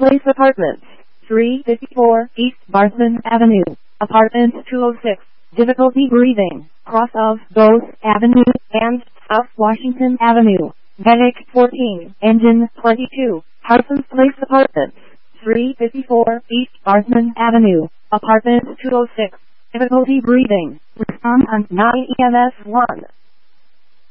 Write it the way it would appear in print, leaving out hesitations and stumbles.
Place Apartments, 354 East Barsman Avenue, Apartment 206. Difficulty breathing, cross of Bose Avenue and South Washington Avenue. Medic 14, Engine 22. Parsons Place Apartments, 354 East Barsman Avenue, Apartment 206. Difficulty breathing. Respond on 9 EMS 1.